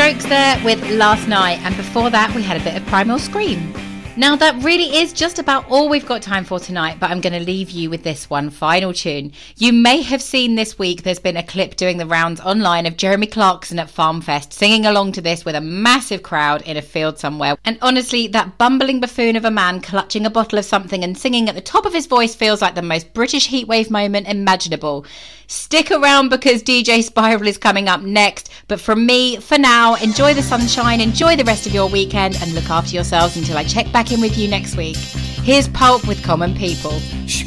Strokes there with Last Night, and before that we had a bit of Primal Scream. Now that really is just about all we've got time for tonight, but I'm going to leave you with this one final tune. You may have seen this week there's been a clip doing the rounds online of Jeremy Clarkson at Farmfest singing along to this with a massive crowd in a field somewhere. And honestly, that bumbling buffoon of a man clutching a bottle of something and singing at the top of his voice feels like the most British heatwave moment imaginable. Stick around because DJ Spiral is coming up next, but from me, for now, enjoy the sunshine, enjoy the rest of your weekend, and look after yourselves until I check back in with you next week. Here's Pulp with Common People. She